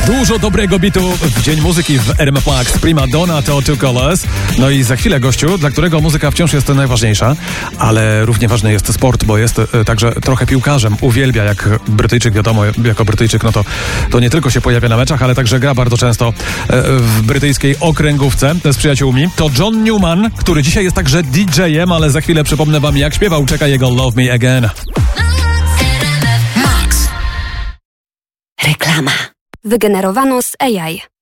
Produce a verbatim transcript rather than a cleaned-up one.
Dużo dobrego bitu w Dzień Muzyki w R M F Max. Prima Donna to Two Colors. No i za chwilę gościu, dla którego muzyka wciąż jest najważniejsza, ale równie ważny jest sport, bo jest e, także trochę piłkarzem. Uwielbia, jak Brytyjczyk, wiadomo, jako Brytyjczyk, no to, to nie tylko się pojawia na meczach, ale także gra bardzo często e, w brytyjskiej okręgówce z przyjaciółmi. To John Newman, który dzisiaj jest także D J-em, ale za chwilę przypomnę wam, jak śpiewał. Czeka jego Love Me Again. Reklama. Wygenerowano z A I.